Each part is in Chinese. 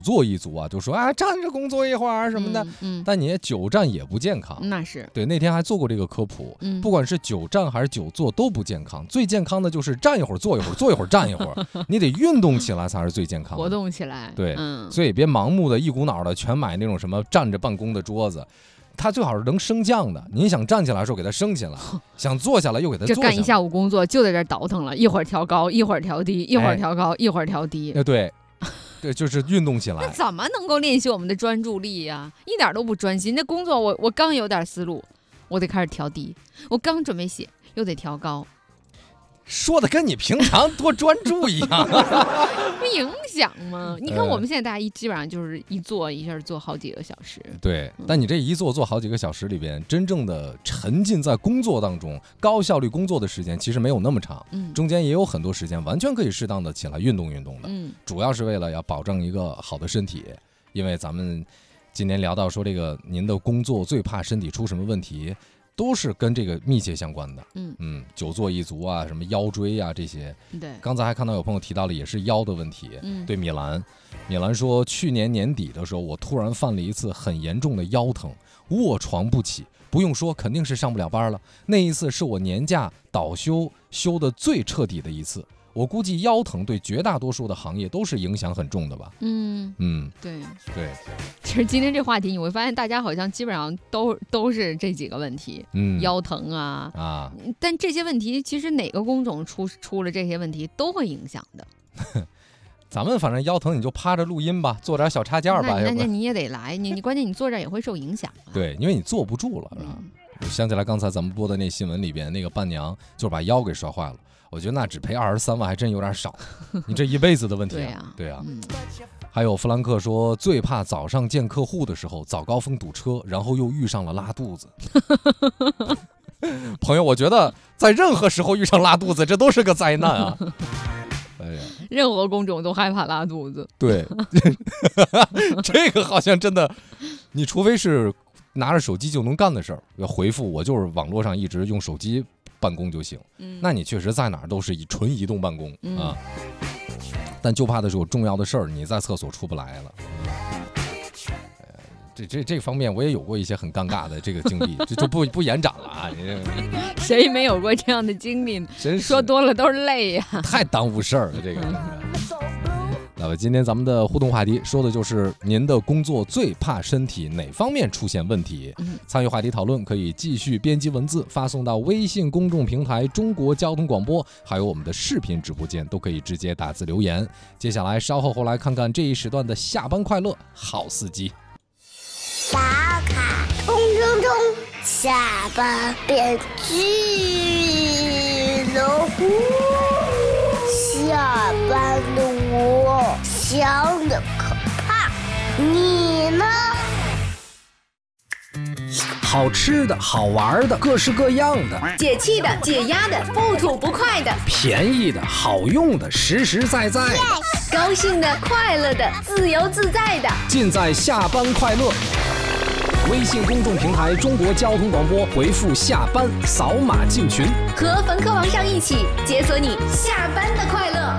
坐一族啊，就说啊站着工作一会儿什么的，但你久站也不健康。 那是对，那天还做过这个科普，不管是久站还是久坐都不健康，最健康的就是站一会儿坐一会儿，坐一会儿站一会儿，你得运动起来才是最健康的， 活动起来。 对，所以别盲目的一股脑的全买那种什么站着办公的桌子。它最好是能升降的，您想站起来的时候给它升起来，想坐下来又给它坐下来。 这干一下午工作就在这倒腾了，一会儿调高，一会儿调低，一会儿调高，一会儿调低。 对，就是运动起来。 那怎么能够练习我们的专注力呀？一点都不专心。那工作我刚有点思路，我得开始调低；我刚准备写，又得调高。 说的跟你平常多专注一样， 不影响吗？你看我们现在大家基本上就是一坐一下坐好几个小时。 对，但你这一坐好几个小时里边，真正的沉浸在工作当中，高效率工作的时间其实没有那么长，中间也有很多时间完全可以适当的起来运动运动的，主要是为了要保证一个好的身体，因为咱们今年聊到说这个您的工作最怕身体出什么问题。都是跟这个密切相关的，久坐一族啊，什么腰椎啊这些。 对， 刚才还看到有朋友提到了，也是腰的问题。对，米兰说，去年年底的时候，我突然犯了一次很严重的腰疼，卧床不起，不用说，肯定是上不了班了。那一次是我年假倒休的最彻底的一次。我估计腰疼对绝大多数的行业都是影响很重的吧。 对。其实今天这话题你会发现，大家好像基本上都是这几个问题，腰疼啊。但这些问题其实哪个工种出了这些问题都会影响的。 咱们反正腰疼你就趴着录音吧，做点小插件吧。 那你也得来，你关键你坐这也会受影响。 对，因为你坐不住了，是吧？我想起来刚才咱们播的那新闻里边，那个伴娘就是把腰给摔坏了。我觉得那只赔23万还真有点少，你这一辈子的问题啊。对啊。还有弗兰克说，最怕早上见客户的时候早高峰堵车，然后又遇上了拉肚子。朋友，我觉得在任何时候遇上拉肚子，这都是个灾难啊。哎呀， 任何工种都害怕拉肚子。 对，这个好像真的，你除非是拿着手机就能干的事儿，要回复我就是网络上一直用手机办公就行，那你确实在哪儿都是以纯移动办公啊。但就怕的是有重要的事儿，你在厕所出不来了。这方面我也有过一些很尴尬的这个经历，这就不延展了啊。 谁没有过这样的经历？说多了都是泪呀， 太耽误事儿了这个。那么今天咱们的互动话题说的就是您的工作最怕身体哪方面出现问题？参与话题讨论可以继续编辑文字发送到微信公众平台中国交通广播，还有我们的视频直播间都可以直接打字留言。接下来稍后来看看这一时段的下班快乐好司机。 小卡通中下班变巨龙，下班的我想的可怕，你呢？ 好吃的好玩的各式各样的， 解气的解压的不吐不快的， 便宜的好用的实实在在的， 高兴的快乐的自由自在的， 尽在下班快乐。微信公众平台中国交通广播，回复下班扫码进群， 和冯科王上一起解锁你下班的快乐。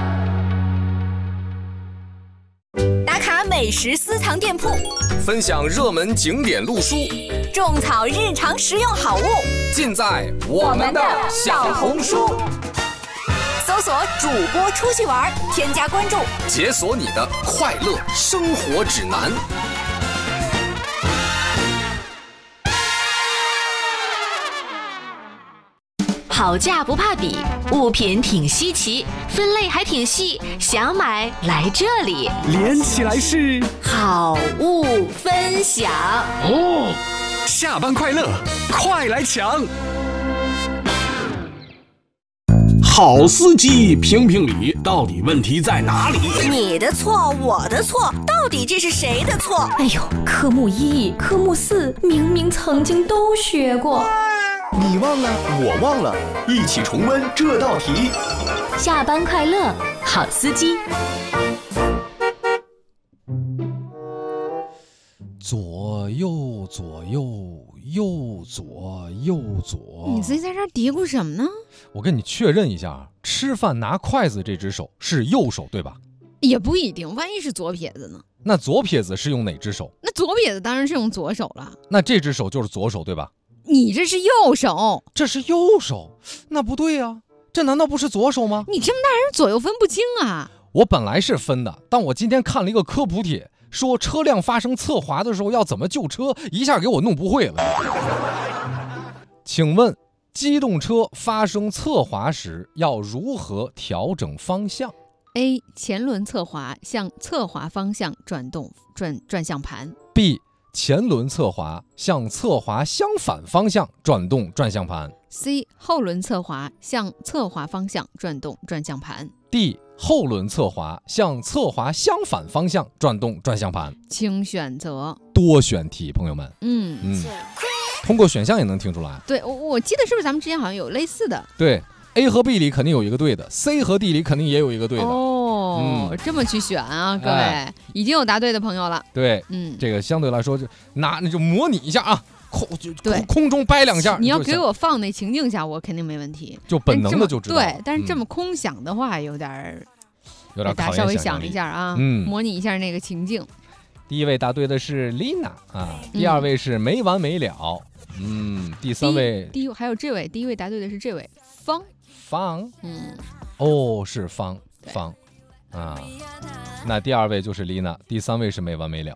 打卡美食私藏店铺， 分享热门景点路书， 种草日常实用好物， 尽在我们的小红书。 搜索主播出去玩，添加关注， 解锁你的快乐生活指南。 好价不怕比，物品挺稀奇，分类还挺细，想买来这里， 连起来是好物分享哦。下班快乐，快来抢！好司机评评理，到底问题在哪里？ 你的错，我的错，到底这是谁的错？ 哎呦，科目1、科目4明明曾经都学过。 你忘了，我忘了，一起重温这道题。 下班快乐，好司机。 左右左右右左右左， 你自己在这儿嘀咕什么呢？ 我跟你确认一下，吃饭拿筷子这只手是右手对吧？ 也不一定，万一是左撇子呢？ 那左撇子是用哪只手？ 那左撇子当然是用左手了。 那这只手就是左手对吧？ 你这是右手。 这是右手，那不对啊，这难道不是左手吗？ 你这么大人左右分不清啊？ 我本来是分的，但我今天看了一个科普帖，说车辆发生侧滑的时候要怎么救车，一下给我弄不会了。请问机动车发生侧滑时要如何调整方向？ A. 前轮侧滑，向侧滑方向转向盘。 B. 前轮侧滑，向侧滑相反方向转动转向盘。 C. 后轮侧滑，向侧滑方向转动转向盘。 D. 后轮侧滑，向侧滑相反方向转动转向盘。 请选择。 多选题，朋友们。通过选项也能听出来。 对，我记得是不是咱们之前好像有类似的？ 对 ，A 和 B 里肯定有一个对的 ，C 和 D 里肯定也有一个对的。 这么去选啊，各位，已经有答对的朋友了。 对，这个相对来说那就模拟一下啊，空中掰2下。 你要给我放那情境下，我肯定没问题， 就本能的就知道。 对，但是这么空想的话，有点大家稍微想一下啊，模拟一下那个情境。 第一位答对的是 Lina 啊，第二位是没完没了。第三位， 还有这位，第一位答对的是这位方，是方啊，那第二位就是 Lina， 第三位是没完没了。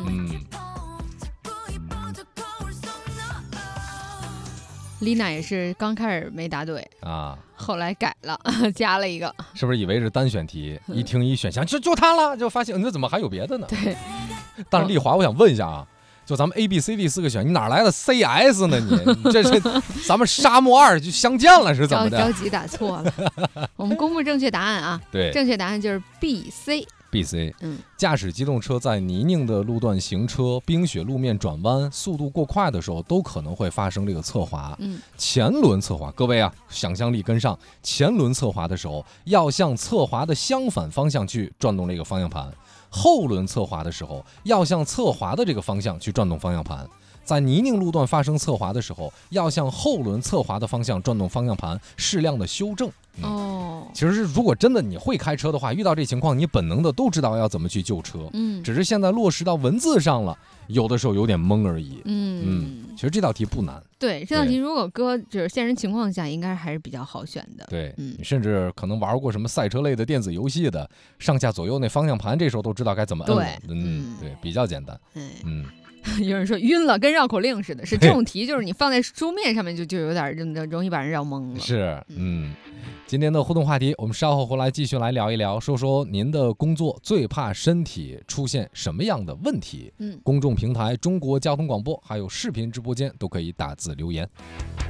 Lina 也是刚开始没答对啊，后来改了，加了一个。 是不是以为是单选题？一听一选项就他了，就发现那怎么还有别的呢？ 对。 但是丽华，我想问一下啊，就咱们 A、B、C、D 4个选项，你哪来的 CS 呢？你这是咱们沙漠2就相见了是怎么的？ 着急打错了。我们公布正确答案啊。 对， 正确答案就是 B、C。 驾驶机动车在泥泞的路段行车、冰雪路面转弯、速度过快的时候，都可能会发生这个侧滑。前轮侧滑，各位啊，想象力跟上。前轮侧滑的时候，要向侧滑的相反方向去转动这个方向盘；后轮侧滑的时候，要向侧滑的这个方向去转动方向盘。在泥泞路段发生侧滑的时候，要向后轮侧滑的方向转动方向盘，适量的修正。其实如果真的你会开车的话，遇到这情况，你本能的都知道要怎么去救车。只是现在落实到文字上了，有的时候有点懵而已。其实这道题不难。 对，这道题如果搁就是现实情况下，应该还是比较好选的。 对，你甚至可能玩过什么赛车类的电子游戏的，上下左右那方向盘，这时候都知道该怎么摁了。对，比较简单。 有人说晕了，跟绕口令似的。是这种题，就是你放在书面上面就有点容易把人绕懵了。 是，今天的互动话题，我们稍后回来继续来聊一聊，说说您的工作最怕身体出现什么样的问题。公众平台中国交通广播还有视频直播间都可以打字留言。